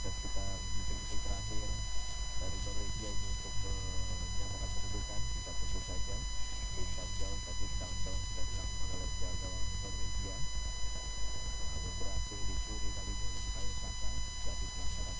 sekitar detik-detik terakhir dari Norwegia ini untuk menyamakan kedudukan. Kita tunggu saja. Bintang jauh tadi countdown sudah dilakukan oleh penjaga gawang Norwegia. Namun berhasil dicuri kali ini oleh Bukayo Saka. Jadi pelanggaran